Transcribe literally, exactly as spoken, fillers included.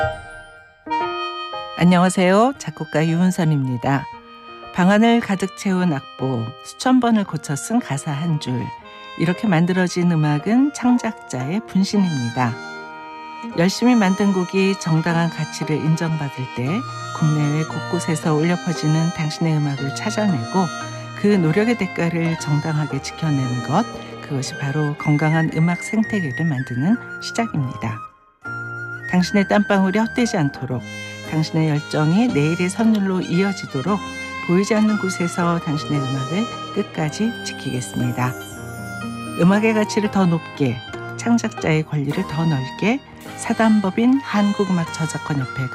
안녕하세요. 작곡가 유은선입니다. 방안을 가득 채운 악보, 수천 번을 고쳐 쓴 가사 한 줄, 이렇게 만들어진 음악은 창작자의 분신입니다. 열심히 만든 곡이 정당한 가치를 인정받을 때 국내외 곳곳에서 울려 퍼지는 당신의 음악을 찾아내고 그 노력의 대가를 정당하게 지켜내는 것, 그것이 바로 건강한 음악 생태계를 만드는 시작입니다. 당신의 땀방울이 헛되지 않도록, 당신의 열정이 내일의 선율로 이어지도록 보이지 않는 곳에서 당신의 음악을 끝까지 지키겠습니다. 음악의 가치를 더 높게, 창작자의 권리를 더 넓게 사단법인 한국음악 저작권협회가